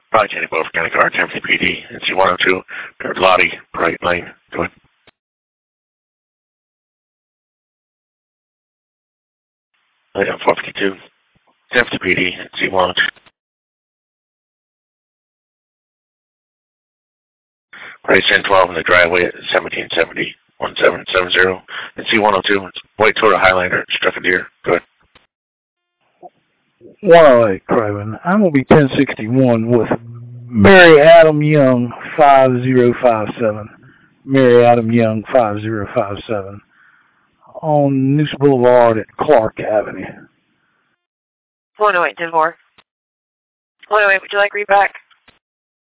Probably Jenny Bow for County Guard, Timothy PD, and C102, Lottie, Bright Lane. Go ahead. Yeah, 452, Timothy PD, and C102. Right, 1012 in the driveway at 1770, 1770, and C102, it's white Toyota Highlander, struck a deer. Go ahead. 108, Craven. I'm going to be 1061 with Mary Adam Young, 5057. Mary Adam Young, 5057. On Noose Boulevard at Clark Avenue. 108, 10-4. 108, would you like read back?